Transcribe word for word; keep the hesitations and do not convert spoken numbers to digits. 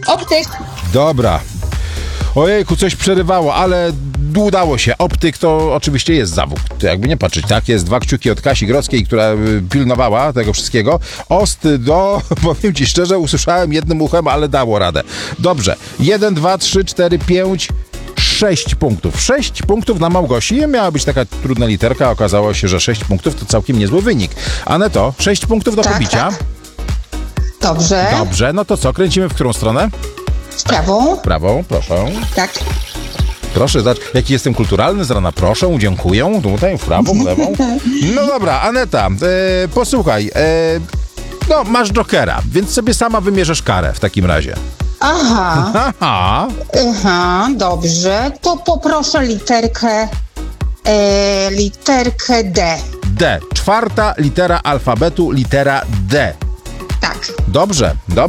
Optyk. Dobra. Ojejku, coś przerywało, ale udało się. Optyk to oczywiście jest zawód. To jakby nie patrzeć, tak? Jest dwa kciuki od Kasi Grodzkiej, która pilnowała tego wszystkiego. Ost do, powiem ci szczerze, usłyszałem jednym uchem, ale dało radę. Dobrze. Jeden, dwa, trzy, cztery, pięć, sześć punktów. Sześć punktów dla Małgosi. Miała być taka trudna literka, okazało się, że sześć punktów to całkiem niezły wynik. Aneto, sześć punktów do Tak, pobicia. tak. Dobrze. Dobrze, no to co? Kręcimy w którą stronę? W prawą. Prawą, proszę. Tak. Proszę, zobacz, jaki jestem kulturalny z rana. Proszę, dziękuję. Tutaj, w prawą, w lewą. No dobra, Aneta, e, posłuchaj. E, no, masz jokera, więc sobie sama wymierzysz karę w takim razie. Aha. Aha. Aha, dobrze. To poproszę literkę, e, literkę D. D. Czwarta litera alfabetu, litera D. Tak. Dobrze, dobrze.